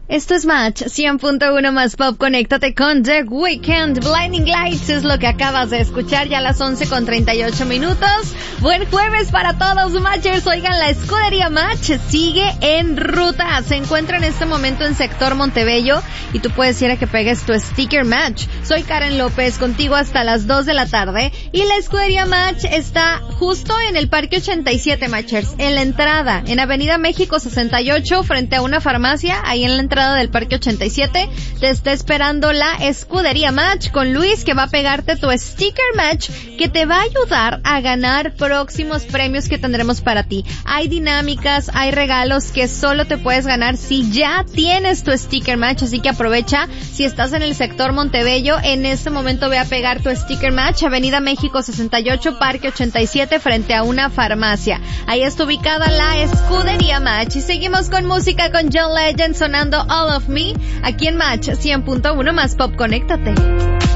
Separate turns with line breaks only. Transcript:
Esto es Match 100.1 más Pop. Conéctate con The Weeknd. Blinding Lights es lo que acabas de escuchar, ya a las 11:38 minutos. Buen jueves para todos, Matchers. Oigan, la escudería Match sigue en ruta. Se encuentra en este momento en sector Montebello y tú puedes ir a que pegues tu sticker Match. Soy Karen López, contigo hasta las 2 de la tarde. Y la escudería Match está justo en el Parque 87, Matchers. En la entrada, en Avenida México 68, frente a una farmacia, ahí en la entrada del Parque 87, te está esperando la escudería Match con Luis, que va a pegarte tu sticker Match, que te va a ayudar a ganar próximos premios que tendremos para ti. Hay dinámicas, hay regalos que solo te puedes ganar si ya tienes tu sticker Match, así que aprovecha. Si estás en el sector Montebello, en este momento ve a pegar tu sticker Match, Avenida México 68, Parque 87, frente a una farmacia. Ahí está ubicada la escudería Match. Y seguimos con música con John Legend sonando All of Me, aquí en Match 100.1 más Pop. Conéctate.